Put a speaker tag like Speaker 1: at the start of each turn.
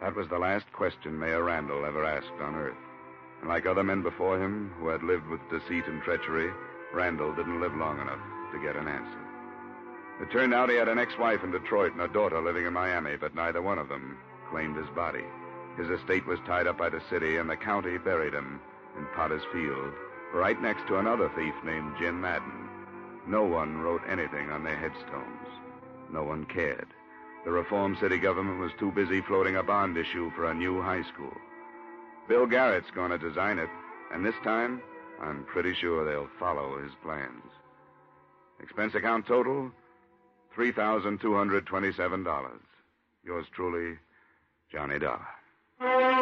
Speaker 1: That was the last question Mayor Randall ever asked on Earth. And like other men before him who had lived with deceit and treachery, Randall didn't live long enough to get an answer. It turned out he had an ex-wife in Detroit and a daughter living in Miami, but neither one of them claimed his body. His estate was tied up by the city, and the county buried him in Potter's Field, right next to another thief named Jim Madden. No one wrote anything on their headstones. No one cared. The reform city government was too busy floating a bond issue for a new high school. Bill Garrett's going to design it, and this time, I'm pretty sure they'll follow his plans. Expense account total, $3,227. Yours truly, Johnny Dollar.